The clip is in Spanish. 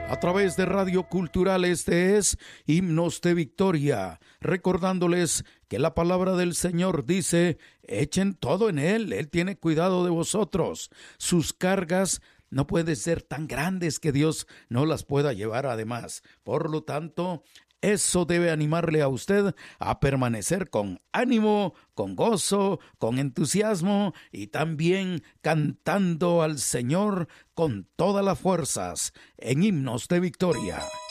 A través de Radio Cultural, este es Himnos de Victoria, recordándoles que la palabra del Señor dice: echen todo en Él tiene cuidado de vosotros. Sus cargas no pueden ser tan grandes que Dios no las pueda llevar además. Por lo tanto, eso debe animarle a usted a permanecer con ánimo, con gozo, con entusiasmo y también cantando al Señor con todas las fuerzas en Himnos de Victoria.